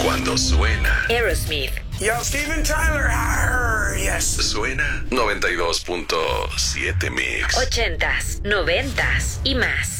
Cuando suena Aerosmith. Yo, Steven Tyler. Yes. Suena 92.7 Mix. 80s, 90s y más.